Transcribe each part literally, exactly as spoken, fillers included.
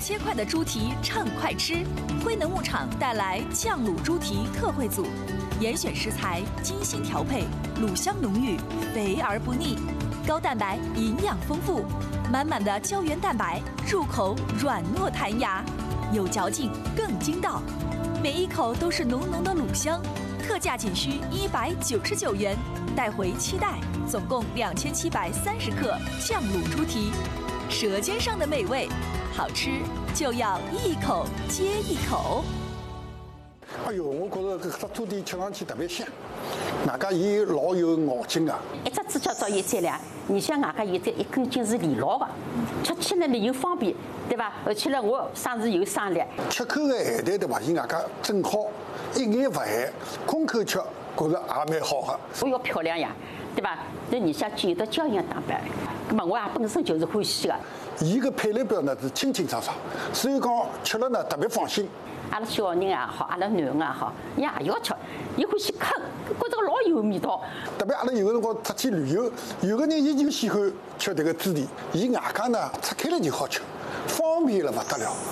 切块的猪蹄畅快吃，辉能牧场带来酱卤猪蹄特惠组，严选食材，精心调配，卤香浓郁，肥而不腻，高蛋白，营养丰富，满满的胶原蛋白，入口软糯弹牙，有嚼劲更筋道，每一口都是浓浓的卤香，特价仅需一百九十九元，带回期待，总共两千七百三十克酱卤猪蹄，舌尖上的美味。好吃就要一口接一口。 哎呦，我觉着这个猪蹄吃上去特别香，外加伊老有咬劲啊。 一只猪脚照一质量，你像外加有这一根筋是连牢的，吃起来呢又方便，对吧？而且呢，我生是有生力。 吃口个咸淡对吧？伊外加正好，一眼勿咸，空口吃，觉着也蛮好的。 我要漂亮呀，对吧？那你像具有的胶原蛋白，那么我也本身就是欢喜的。 伊个配料表呢是清清爽爽，所以讲吃了呢特别放心。 阿拉小人也好，阿拉囡恩也好，伊也要吃，伊欢喜啃，觉着老有味道。 特别阿拉有个辰光出去旅游，有个人伊就喜欢吃这个猪蹄，伊外加呢拆开了就好吃，方便了不得了。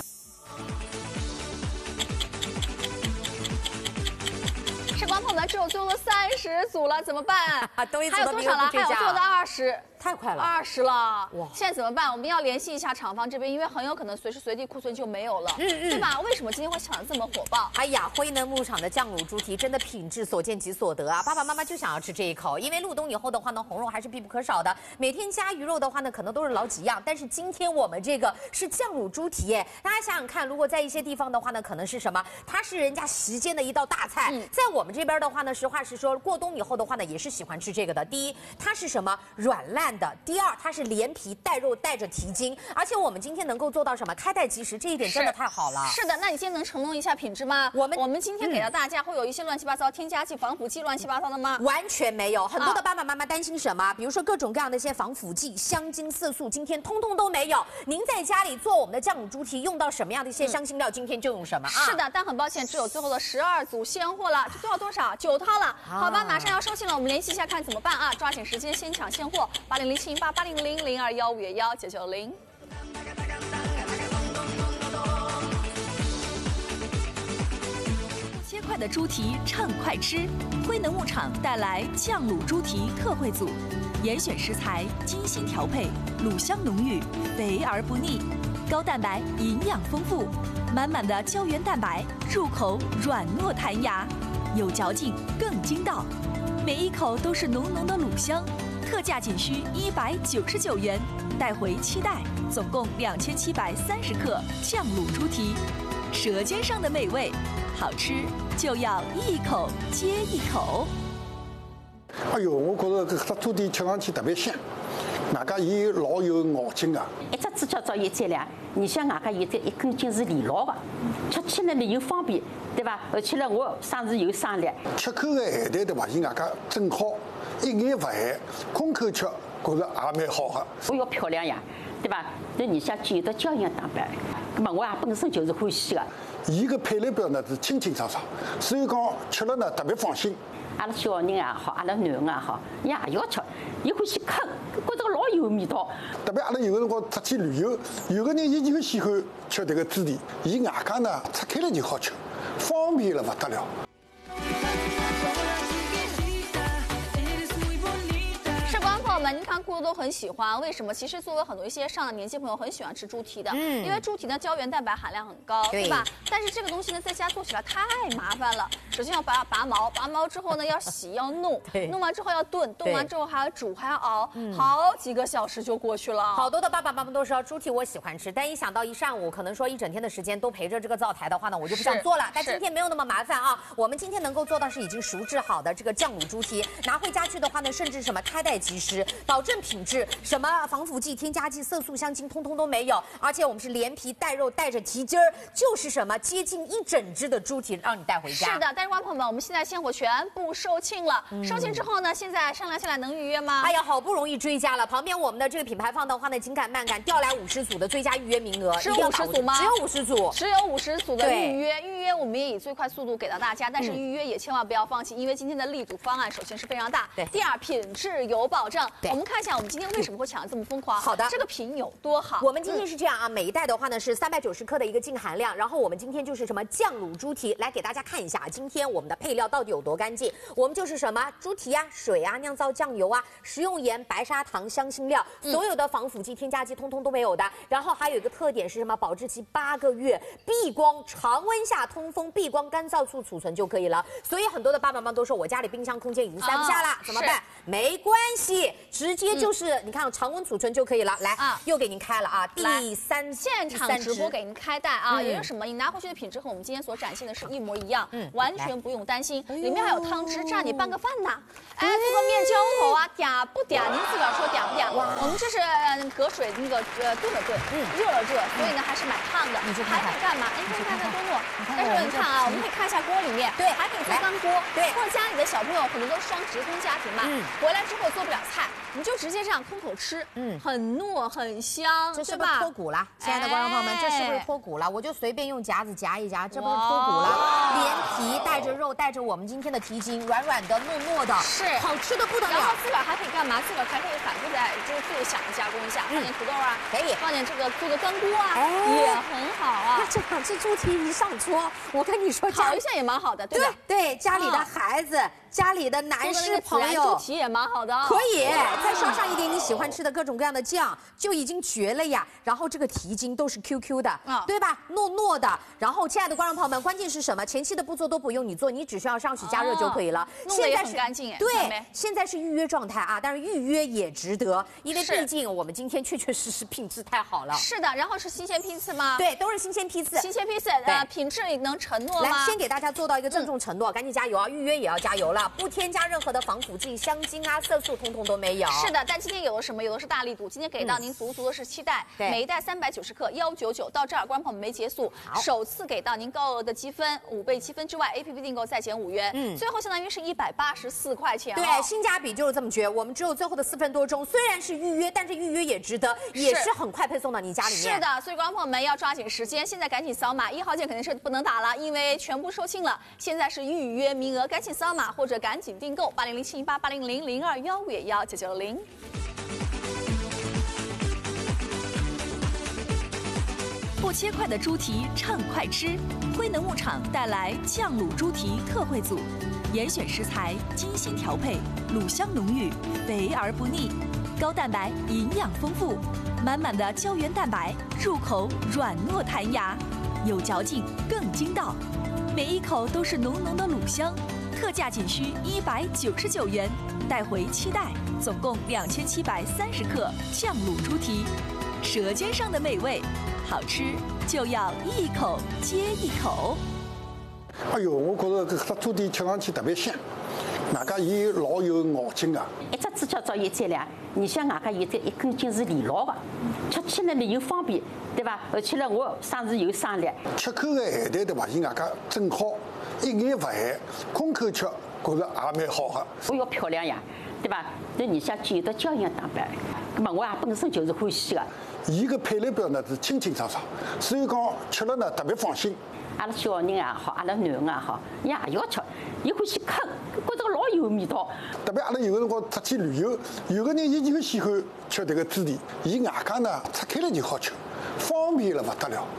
时光朋友们，只有最后三十组了，怎么办？ 都一组还有多少了？还有最后的二十。 太快了， 二十了哇！ 现在怎么办？我们要联系一下厂方这边，因为很有可能随时随地库存就没有了，嗯嗯，对吧？为什么今天会抢得这么火爆？ 哎呀，辉能牧场的酱卤猪蹄真的品质所见即所得啊！爸爸妈妈就想要吃这一口，因为入冬以后的话呢，红肉还是必不可少的。每天加鱼肉的话呢，可能都是老几样，但是今天我们这个是酱卤猪蹄耶。大家想想看，如果在一些地方的话呢，可能是什么？它是人家席间的一道大菜，嗯、在我们这边的话呢，实话实说，过冬以后的话呢，也是喜欢吃这个的。第一，它是什么？软烂的；第二，它是连皮带肉带着蹄筋，而且我们今天能够做到什么？开袋即食，这一点真的太好了。 是的，那你今天能承诺一下品质吗？我们我们今天给到大家会有一些乱七八糟添加剂、防腐剂乱七八糟的吗？ 完全没有。很多的爸爸妈妈担心什么？比如说各种各样的一些防腐剂、香精、色素，今天通通都没有。您在家里做我们的酱卤猪蹄用到什么样的一些香辛料，今天就用什么啊？ 是的，但很抱歉，只有最后的十二组现货了，这多少多少九套了。好吧，马上要收信了，我们联系一下看怎么办啊？抓紧时间先抢现货，八零零七零八八零零零二幺五幺幺九九零。 切块的猪蹄畅快吃，辉能牧场带来酱卤猪蹄特惠组，严选食材，精心调配，卤香浓郁，肥而不腻，高蛋白，营养丰富，满满的胶原蛋白，入口软糯弹牙，有嚼劲更筋道，每一口都是浓浓的卤香。特价仅需一百九十九元，带回期待，总共两千七百三十克酱卤猪蹄，舌尖上的美味，好吃就要一口接一口。 哎呦，我觉着这个猪蹄吃上去特别香，外加伊老有咬劲啊。 一只猪脚照一质量，你像外加有这一根筋是连牢的，吃起来呢又方便，对吧？而且呢，我生是有生力。 吃口个咸淡对吧？伊外加正好。一眼勿咸，空口吃，觉着也蛮好的。 我要漂亮呀，对吧？那你像具有的胶原蛋白，那么我也本身就是欢喜的。 伊个配料表呢是清清爽爽，所以讲吃了呢特别放心。 阿拉小人也好，阿拉囡恩也好，伊也要吃，伊欢喜啃，觉着老有味道。 特别阿拉有个辰光出去旅游，有个人伊就喜欢吃这个猪蹄，伊外加呢拆开了就好吃，方便了不得了。 们，您看，咕噜都很喜欢，为什么？其实作为很多一些上了年纪朋友很喜欢吃猪蹄的，嗯，因为猪蹄的胶原蛋白含量很高，对吧？但是这个东西呢，在家做起来太麻烦了。首先要拔拔毛，拔毛之后呢，要洗，要弄，弄完之后要炖，炖完之后还要煮，还要熬，嗯、好几个小时就过去了。 好多的爸爸妈妈都说猪蹄我喜欢吃，但一想到一上午，可能说一整天的时间都陪着这个灶台的话呢，我就不想做了。但今天没有那么麻烦啊，我们今天能够做到是已经熟制好的这个酱卤猪蹄，拿回家去的话呢，甚至什么开袋即食。保证品质，什么防腐剂、添加剂、色素、香精，通通都没有。而且我们是连皮带肉带着蹄筋儿，就是什么接近一整只的猪蹄，让你带回家。 是的，但是观众朋友们，我们现在现货全部售罄了。嗯、售罄之后呢，现在商量下来能预约吗？ 哎呀，好不容易追加了。旁边我们的这个品牌方的话呢，紧赶慢赶调来五十组的最佳预约名额， 只有五十组吗？ 只有五十组， 只有五十组的预约。预约我们也以最快速度给到大家，但是预约也千万不要放弃，因为今天的力度方案首先是非常大，对，第二品质有保证。我们看。 看一下我们今天为什么会抢得这么疯狂。 好的， 这个品有多好？ 我们今天是这样啊，每一袋的话呢是三百九十克的一个净含量，然后我们今天就是什么酱卤猪蹄，来给大家看一下，今天我们的配料到底有多干净。我们就是什么猪蹄啊、水啊、酿造酱油啊、食用盐、白砂糖、香辛料，所有的防腐剂、添加剂通通都没有的。然后还有一个特点是什么？保质期八个月，避光，常温下通风，避光，干燥处储存就可以了。所以很多的爸爸妈妈都说，我家里冰箱空间已经塞不下了，怎么办？没关系，直接就是你看常温储存就可以了。来，又给您开了啊，第三现场直播给您开袋啊，也就是什么？你拿回去的品质和我们今天所展现的是一模一样，完全不用担心。里面还有汤汁，蘸你拌个饭呐，哎，做个面浇头啊，嗲不嗲？您自个儿说嗲不嗲？我们这是隔水那个呃炖了炖，嗯，热了热，所以呢还是蛮烫的。你还可以干嘛？哎，可以看看多诺。但是你看啊，我们可以看一下锅里面，对，还可以做干锅，对，或者家里的小朋友可能都是双职工家庭嘛，回来之后做不了菜，你就直接这样空口吃，嗯，很糯很香， 这是不是脱骨了？亲爱的观众朋友们，这是不是脱骨了？我就随便用夹子夹一夹，这不是脱骨了？连皮带着肉，带着我们今天的蹄筋，软软的、糯糯的， 是好吃的不得了。 然后自个儿还可以干嘛？自个儿还可以反复在就是最小的加工一下，放点土豆啊， 可以放点这个做个干锅啊，也很好啊。 那这两只猪蹄一上桌，我跟你说， 烤一下也蛮好的，对吧？ 对，家里的孩子。家里的男士朋友， 猪蹄也蛮好的， 可以再刷上一点你喜欢吃的各种各样的酱，就已经绝了呀。然后这个蹄筋都是 Q Q 的，对吧？糯糯的。然后，亲爱的观众朋友们，关键是什么？前期的步骤都不用你做，你只需要上洗加热就可以了。 现在是干净， 对，现在是预约状态啊，但是预约也值得，因为毕竟我们今天确确实实品质太好了。 是的，然后是新鲜批次吗？ 对，都是新鲜批次。 新鲜批次，呃，品质能承诺吗？ 来，先给大家做到一个郑重承诺，赶紧加油啊！预约也要加油了。不添加任何的防腐剂、香精啊、色素，通通都没有。 是的，但今天有的什么？有的是大力度，今天给到您足足的是七袋，每一袋三百九十克，幺九九。到这儿，观众朋友们没结束，首次给到您高额的积分，五倍积分之外 ，A P P 订购再减五元，嗯，最后相当于是一百八十四块钱。 对，性价比就是这么绝。我们只有最后的四分多钟，虽然是预约，但是预约也值得，也是很快配送到你家里面。 是的，所以观众朋友们要抓紧时间，现在赶紧扫码，一号键肯定是不能打了，因为全部售罄了。现在是预约名额，赶紧扫码或者赶紧订购。八零零七一八八零零零二幺五也幺九九零。 不切块的猪蹄畅快吃，辉能牧场带来酱卤猪蹄特惠组，严选食材，精心调配，卤香浓郁，肥而不腻，高蛋白，营养丰富，满满的胶原蛋白，入口软糯弹牙，有嚼劲更筋道，每一口都是浓浓的卤香。特价仅需一百九十九元，带回七袋，总共两千七百三十克酱卤猪蹄，舌尖上的美味，好吃就要一口接一口。 哎呦，我觉着搿只猪蹄吃上去特别香，外加伊老有咬劲啊。 一只猪脚照有质量，你像外加有这一根筋是连牢的，吃起来呢又方便，对吧？而且呢，我生是有生力。 吃口的咸淡对吧？伊外加正好。一眼不咸，空口吃，觉着也蛮好的。 我要漂亮呀，对吧？那你像具有的胶原蛋白，那么我也本身就是欢喜的。 伊个配料表呢是清清爽爽，所以讲吃了呢特别放心。 阿拉小人也好，阿拉囡恩也好，伊也要吃，伊欢喜啃，觉着老有味道。 特别阿拉有个辰光出去旅游，有个人伊就喜欢吃这个猪蹄，伊外加呢拆开了就好吃，方便了不得了。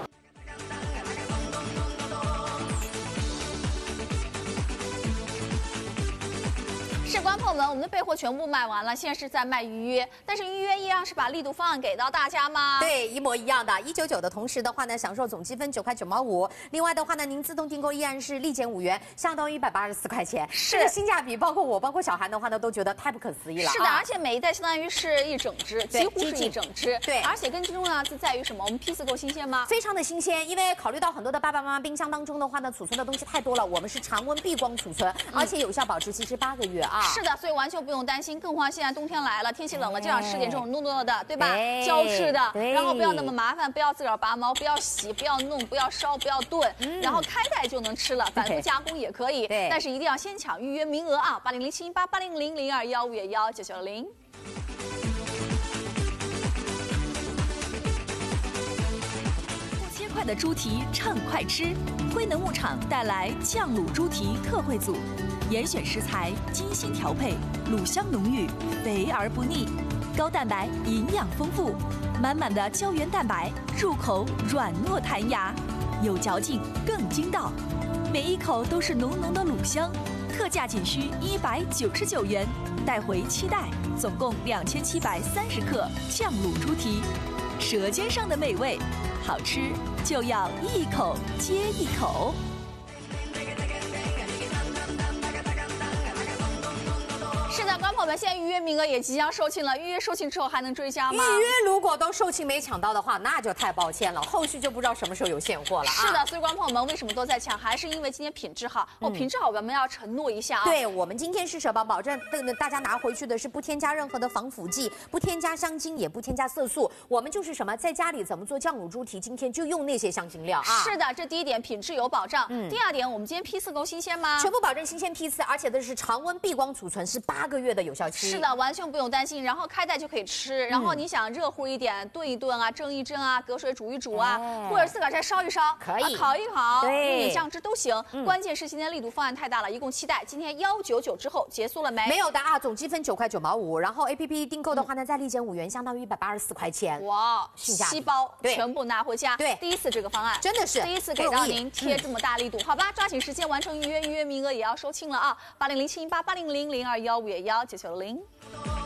是观众朋友们，我们的备货全部卖完了，现在是在卖预约，但是预约一样是把力度方案给到大家吗？ 对，一模一样的，一九九的同时的话呢，享受总积分九块九毛五。另外的话呢，您自动订购依然是立减五元，相当于一百八十四块钱。 是这个性价比，包括我，包括小韩的话呢，都觉得太不可思议了。 是的，而且每一袋相当于是一整只，几乎是一整只。 对， 而且更重要是在于什么？我们批次够新鲜吗？ 非常的新鲜，因为考虑到很多的爸爸妈妈冰箱当中的话呢，储存的东西太多了，我们是常温避光储存，而且有效保质期是八个月啊。 是的，所以完全不用担心，更何况现在冬天来了，天气冷了，就想吃点这种糯糯的，对吧？胶质的，然后不要那么麻烦，不要自个儿拔毛，不要洗，不要弄，不要烧，不要炖，然后开袋就能吃了，反复加工也可以。但是一定要先抢预约名额啊！八零零七一八八零零零二幺五也幺九九零。 不切块的猪蹄畅快吃，辉能牧场带来酱卤猪蹄特惠组。严选食材，精心调配，卤香浓郁，肥而不腻， 高蛋白，营养丰富，满满的胶原蛋白，入口软糯弹牙，有嚼劲更筋道，每一口都是浓浓的卤香。特价仅需一百九十九元，带回七袋，总共两千七百三十克酱卤猪蹄，舌尖上的美味，好吃就要一口接一口。 是的，观众朋友们，现在预约名额也即将售罄了。预约售罄之后还能追加吗？ 预约如果都售罄没抢到的话，那就太抱歉了，后续就不知道什么时候有现货了啊。 是的，所以观众朋友们为什么都在抢？还是因为今天品质好。哦，品质好，我们要承诺一下啊。 对，我们今天是社保保证，大家拿回去的是不添加任何的防腐剂，不添加香精，也不添加色素。我们就是什么，在家里怎么做酱卤猪蹄，今天就用那些香精料啊。 是的，这第一点，品质有保障。嗯。第二点，我们今天批次够新鲜吗？ 全部保证新鲜批次，而且这是常温闭光储存，是八个月的有效期。 是的，完全不用担心。然后开袋就可以吃。然后你想热乎一点，炖一炖啊，蒸一蒸啊，隔水煮一煮啊，哎、或者自个儿再烧一烧， 可以、 啊、烤一烤， 对， 用点酱汁都行。嗯、关键是今天力度方案太大了，一共七袋，今天幺九九之后结束了没？ 没有的啊，总积分九块九毛五。然后 A P P 订购的话呢，再立减五元，相当于一百八十四块钱。 哇，七包全部拿回家。 对， 第一次这个方案真的是第一次给到您贴这么大力度，嗯、好吧，抓紧时间完成预约，预约名额也要售罄了啊！八零零七零八八零零零二幺五月幺九九零。